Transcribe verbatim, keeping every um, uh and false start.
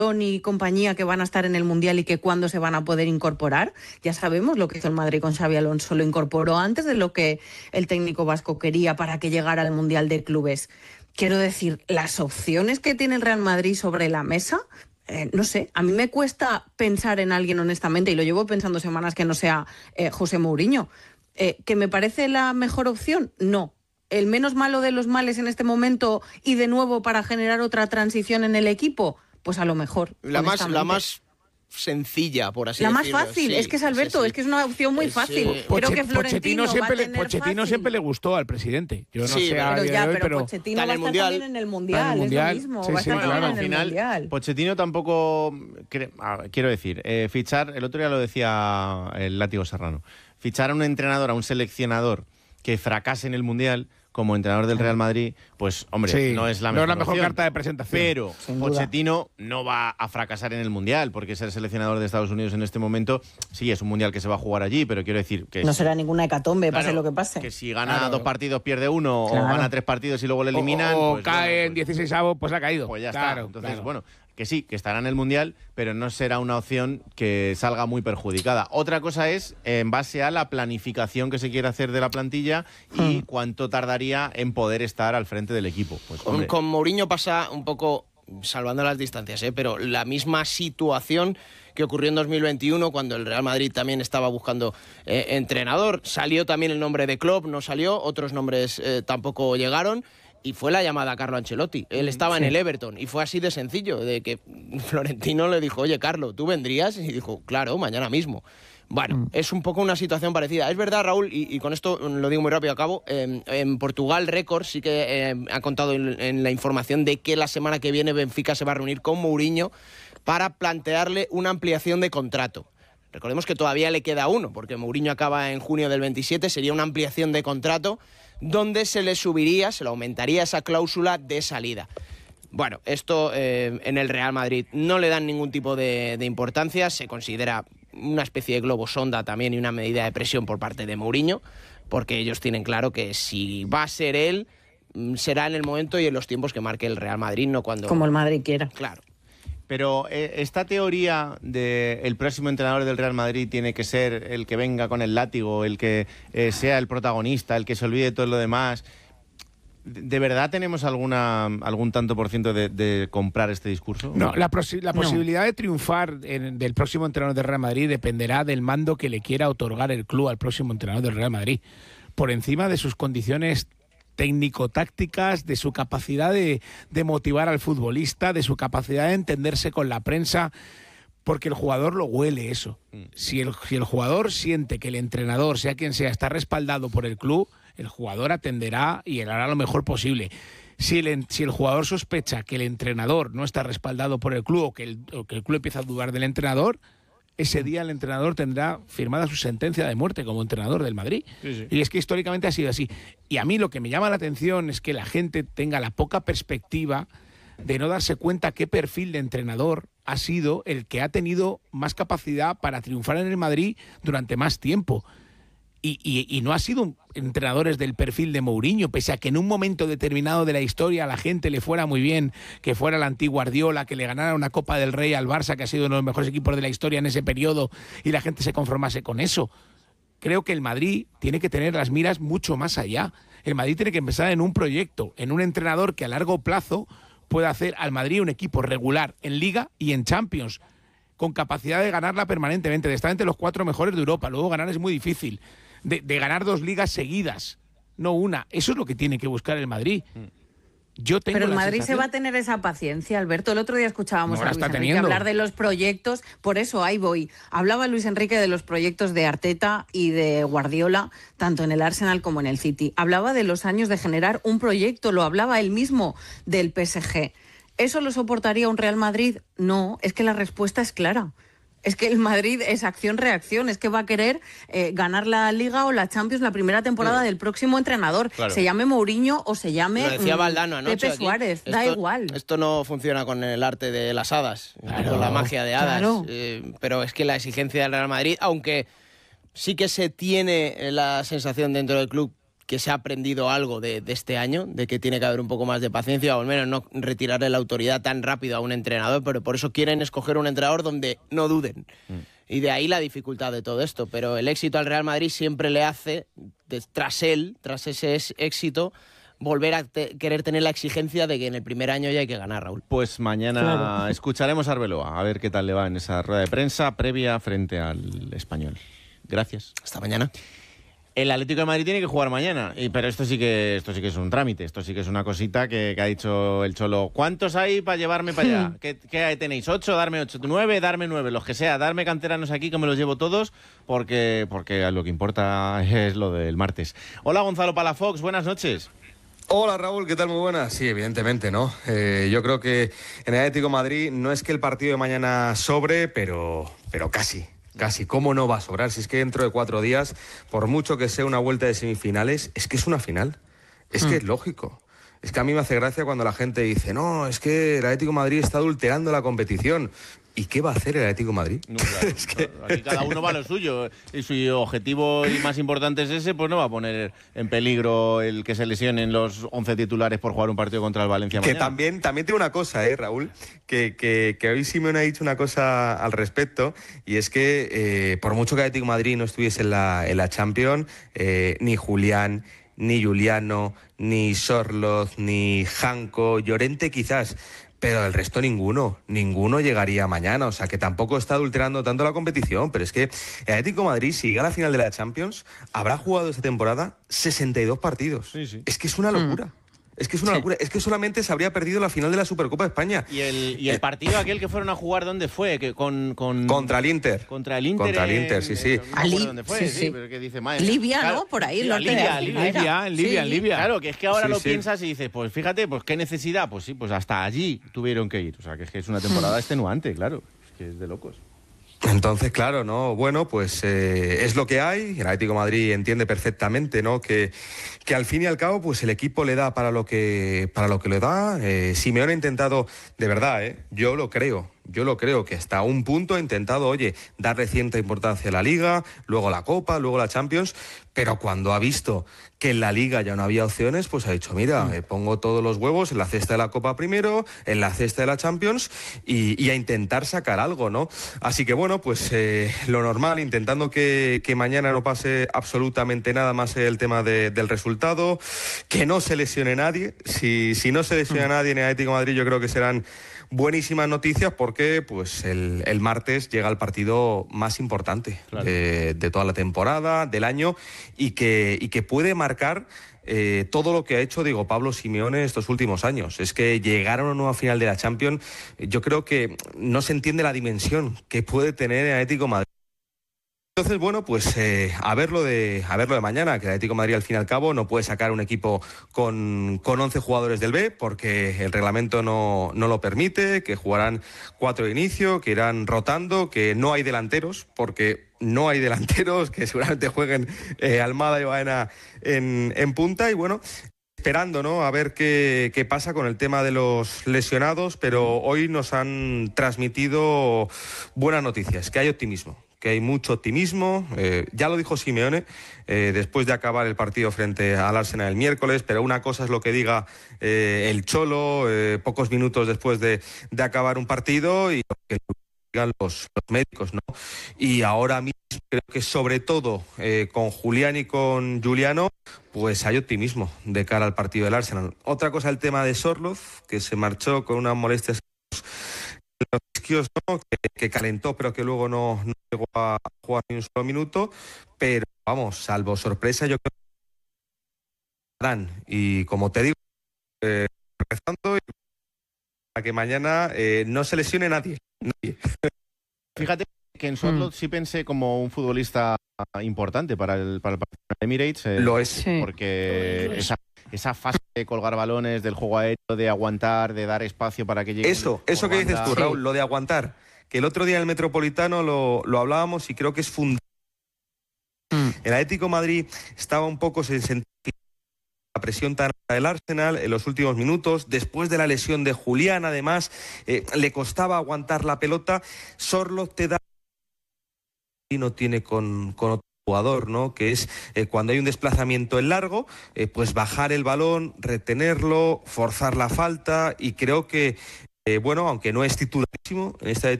y compañía que van a estar en el Mundial y que cuándo se van a poder incorporar. Ya sabemos lo que hizo el Madrid con Xabi Alonso, lo incorporó antes de lo que el técnico vasco quería para que llegara al Mundial de Clubes. Quiero decir, las opciones que tiene el Real Madrid sobre la mesa, eh, no sé, a mí me cuesta pensar en alguien honestamente, y lo llevo pensando semanas, que no sea eh, José Mourinho. Eh, ¿Que me parece la mejor opción? No. ¿El menos malo de los males en este momento y de nuevo para generar otra transición en el equipo? Pues a lo mejor. La más, la más sencilla, por así la decirlo. La más fácil, sí, es que es Alberto, sí, sí. es que es una opción muy fácil. Sí. Creo que Florentino siempre, va a tener Pochettino siempre le gustó al presidente. Yo no sí, sé pero ya, hoy, pero, pero Pochettino va a estar mundial. también en el Mundial, en el mundial. Es lo mismo, sí, va a estar sí, también claro. en al el final, Mundial. Pochettino tampoco, quiero decir, eh, fichar, el otro día lo decía el Látigo Serrano, fichar a un entrenador, a un seleccionador que fracase en el Mundial como entrenador del Real Madrid, pues, hombre, sí, no es la no mejor, es la mejor opción, carta de presentación. Pero Pochettino no va a fracasar en el Mundial, porque ser seleccionador de Estados Unidos en este momento, sí, es un Mundial que se va a jugar allí, pero quiero decir que... No si, será ninguna hecatombe, claro, pase lo que pase. Que si gana claro. dos partidos, pierde uno, claro. o gana tres partidos y luego le eliminan... O, o pues, cae bueno, en dieciseisavo, pues ha caído. Pues ya claro, está. Entonces, claro. bueno... Que sí, que estará en el Mundial, pero no será una opción que salga muy perjudicada. Otra cosa es en base a la planificación que se quiere hacer de la plantilla y hmm. cuánto tardaría en poder estar al frente del equipo. Pues, con, con Mourinho pasa un poco, salvando las distancias, ¿eh? pero la misma situación que ocurrió en dos mil veintiuno, cuando el Real Madrid también estaba buscando eh, entrenador. Salió también el nombre de Klopp, no salió, otros nombres eh, tampoco llegaron. Y fue la llamada a Carlo Ancelotti. Él estaba sí. en el Everton y fue así de sencillo, de que Florentino le dijo, oye, Carlo, ¿tú vendrías? Y dijo, claro, mañana mismo. Bueno, mm. es un poco una situación parecida. Es verdad, Raúl, y, y con esto lo digo muy rápido a cabo, eh, en Portugal Record sí que eh, ha contado en, en la información de que la semana que viene Benfica se va a reunir con Mourinho para plantearle una ampliación de contrato. Recordemos que todavía le queda uno, porque Mourinho acaba en junio del veintisiete, sería una ampliación de contrato donde se le subiría, se le aumentaría esa cláusula de salida. Bueno, esto eh, en el Real Madrid no le dan ningún tipo de, de importancia, se considera una especie de globo sonda también y una medida de presión por parte de Mourinho, porque ellos tienen claro que si va a ser él, será en el momento y en los tiempos que marque el Real Madrid, no cuando... Como el Madrid quiera. Claro. Pero eh, esta teoría de el próximo entrenador del Real Madrid tiene que ser el que venga con el látigo, el que eh, sea el protagonista, el que se olvide de todo lo demás, ¿de verdad tenemos alguna algún tanto por ciento de, de comprar este discurso? No, la, posi- la no. posibilidad de triunfar en, del próximo entrenador del Real Madrid dependerá del mando que le quiera otorgar el club al próximo entrenador del Real Madrid, por encima de sus condiciones técnico-tácticas, de su capacidad de, de motivar al futbolista, de su capacidad de entenderse con la prensa, porque el jugador lo huele eso. Si el, si el jugador siente que el entrenador, sea quien sea, está respaldado por el club, el jugador atenderá y hará lo mejor posible. Si el, si el jugador sospecha que el entrenador no está respaldado por el club o que el, o que el club empieza a dudar del entrenador, ese día el entrenador tendrá firmada su sentencia de muerte como entrenador del Madrid. Sí, sí. Y es que históricamente ha sido así. Y a mí lo que me llama la atención es que la gente tenga la poca perspectiva de no darse cuenta qué perfil de entrenador ha sido el que ha tenido más capacidad para triunfar en el Madrid durante más tiempo. Y, y, y no ha sido entrenadores del perfil de Mourinho, pese a que en un momento determinado de la historia a la gente le fuera muy bien, que fuera el antiguo Guardiola, que le ganara una Copa del Rey al Barça, que ha sido uno de los mejores equipos de la historia en ese periodo, y la gente se conformase con eso. Creo que el Madrid tiene que tener las miras mucho más allá. El Madrid tiene que empezar en un proyecto, en un entrenador que a largo plazo pueda hacer al Madrid un equipo regular en Liga y en Champions, con capacidad de ganarla permanentemente, de estar entre los cuatro mejores de Europa. Luego ganar es muy difícil. De, de ganar dos ligas seguidas, no una. Eso es lo que tiene que buscar el Madrid. Yo tengo Pero el la Madrid sensación... se va a tener esa paciencia, Alberto. El otro día escuchábamos no, a Luis está Enrique teniendo. hablar de los proyectos, por eso ahí voy. Hablaba Luis Enrique de los proyectos de Arteta y de Guardiola, tanto en el Arsenal como en el City. Hablaba de los años de generar un proyecto, lo hablaba él mismo del P S G. ¿Eso lo soportaría un Real Madrid? No, es que la respuesta es clara. Es que el Madrid es acción-reacción, es que va a querer eh, ganar la Liga o la Champions la primera temporada sí. del próximo entrenador. Claro. Se llame Mourinho o se llame Lo decía Valdano anoche, Pepe aquí. Suárez, esto, da igual. Esto no funciona con el arte de las hadas, claro. con la magia de hadas. Claro. Eh, pero es que la exigencia del Real Madrid, aunque sí que se tiene la sensación dentro del club que se ha aprendido algo de, de este año, de que tiene que haber un poco más de paciencia, o al menos no retirarle la autoridad tan rápido a un entrenador, pero por eso quieren escoger un entrenador donde no duden. Mm. Y de ahí la dificultad de todo esto. Pero el éxito al Real Madrid siempre le hace, de, tras él, tras ese éxito, volver a te, querer tener la exigencia de que en el primer año ya hay que ganar, Raúl. Pues mañana claro. escucharemos a Arbeloa, a ver qué tal le va en esa rueda de prensa previa frente al Español. Gracias. Hasta mañana. El Atlético de Madrid tiene que jugar mañana, y, pero esto sí que esto sí que es un trámite, esto sí que es una cosita que, que ha dicho el Cholo. ¿Cuántos hay para llevarme para allá? ¿Qué, qué tenéis? ¿Ocho? Darme ocho. ¿Nueve? Darme nueve. Los que sea, darme canteranos aquí que me los llevo todos, porque, porque lo que importa es lo del martes. Hola, Gonzalo Palafox, buenas noches. Hola Raúl, ¿qué tal? Muy buenas. Sí, evidentemente, ¿no? Eh, yo creo que en el Atlético de Madrid no es que el partido de mañana sobre, pero, pero casi. Casi, ¿cómo no va a sobrar? Si es que dentro de cuatro días, por mucho que sea una vuelta de semifinales, es que es una final. Es mm. que es lógico. Es que a mí me hace gracia cuando la gente dice, no, es que el Atlético de Madrid está adulterando la competición. ¿Y qué va a hacer el Atlético de Madrid? No, claro, es que... Aquí cada uno va a lo suyo. Y su objetivo más importante es ese, pues no va a poner en peligro el que se lesionen los once titulares por jugar un partido contra el Valencia mañana. Que también, también tiene una cosa, ¿eh, Raúl? Que, que, que hoy Simeone ha dicho una cosa al respecto, y es que eh, por mucho que el Atlético de Madrid no estuviese en la, en la Champions, eh, ni Julián, ni Juliano, ni Sorloz, ni Janko, Llorente quizás, pero el resto ninguno, ninguno llegaría mañana, o sea que tampoco está adulterando tanto la competición, pero es que el Atlético de Madrid, si llega a la final de la Champions, habrá jugado esta temporada sesenta y dos partidos. Sí, sí. Es que es una locura. Mm. Es que es una sí. locura. Es que solamente se habría perdido la final de la Supercopa de España. ¿Y el, y el partido aquel que fueron a jugar, dónde fue? Que con, con... Contra el Inter. Contra el Inter. Contra el Inter, sí, sí. No Ali... dónde fue, sí, sí. sí pero que dice, madre, Libia, claro, ¿no? Por ahí. Sí, lo Libia, Libia, Libia, en Libia, en sí. Libia. Claro, que es que ahora sí, lo sí. piensas y dices, pues fíjate, pues qué necesidad. Pues sí, pues hasta allí tuvieron que ir. O sea, que es que es una temporada extenuante, claro. Es que es de locos. Entonces, claro, ¿no? Bueno, pues eh, es lo que hay. El Atlético de Madrid entiende perfectamente, ¿no? Que, que al fin y al cabo, pues el equipo le da para lo que, para lo que le da. Eh, Simeone ha intentado, de verdad, ¿eh? Yo lo creo. Yo lo creo que hasta un punto ha intentado, oye, darle cierta importancia a la Liga, luego la Copa, luego la Champions, pero cuando ha visto que en la Liga ya no había opciones, pues ha dicho, mira, mm. eh, pongo todos los huevos en la cesta de la Copa primero, en la cesta de la Champions y, y a intentar sacar algo, ¿no? Así que bueno, pues eh, lo normal, intentando que, que mañana no pase absolutamente nada más el tema de, del resultado, que no se lesione nadie. Si, si no se lesiona mm. nadie en el Atlético de Madrid, yo creo que serán buenísimas noticias porque pues el, el martes llega el partido más importante claro. de, de toda la temporada, del año, y que, y que puede marcar eh, todo lo que ha hecho Diego Pablo Simeone estos últimos años. Es que llegar a una nueva final de la Champions, yo creo que no se entiende la dimensión que puede tener el Atlético de Madrid. Entonces, bueno, pues eh, a verlo de a verlo de mañana, que el Atlético de Madrid al fin y al cabo no puede sacar un equipo con, con once jugadores del B, porque el reglamento no, no lo permite, que jugarán cuatro de inicio, que irán rotando, que no hay delanteros, porque no hay delanteros, que seguramente jueguen eh, Almada y Baena en, en punta, y bueno, esperando, ¿no?, a ver qué, qué pasa con el tema de los lesionados, pero hoy nos han transmitido buenas noticias, que hay optimismo. que hay mucho optimismo, eh, ya lo dijo Simeone eh, después de acabar el partido frente al Arsenal el miércoles, pero una cosa es lo que diga eh, el Cholo eh, pocos minutos después de, de acabar un partido y lo que digan los, los médicos, ¿no? Y ahora mismo creo que sobre todo eh, con Julián y con Juliano, pues hay optimismo de cara al partido del Arsenal. Otra cosa, el tema de Sorloz, que se marchó con unas molestias los isquios, ¿no?, que, que calentó pero que luego no, no llegó a jugar ni un solo minuto, pero vamos, salvo sorpresa, yo creo que dan, y como te digo, eh, rezando y para que mañana eh, no se lesione nadie, nadie. Fíjate que en Sorloth mm. sí pensé como un futbolista importante para el, para el Emirates, eh, lo es, sí. porque lo es. Esa, esa fase de colgar balones, del juego aéreo, de aguantar, de dar espacio para que llegue. Eso, eso que dices tú, Raúl, sí. Lo de aguantar, que el otro día en el Metropolitano lo, lo hablábamos y creo que es fundamental. Mm. El Atlético de Madrid estaba un poco, se sentía la presión tan alta del Arsenal en los últimos minutos, después de la lesión de Julián, además, eh, le costaba aguantar la pelota. Sorloth te da y no tiene con, con jugador, ¿no? Que es eh, cuando hay un desplazamiento en largo, eh, pues bajar el balón, retenerlo, forzar la falta, y creo que, eh, bueno, aunque no es titularísimo en esta